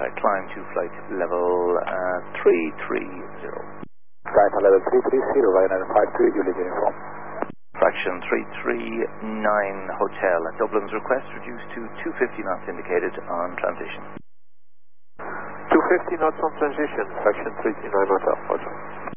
contact, climb to flight level 330. Flight level 330, Ryanair 52, Juliet uniform. Fraction 339 Hotel. Dublin's request reduced to 250 knots indicated on transition. 250 knots on transition, fraction 339 Hotel, Roger.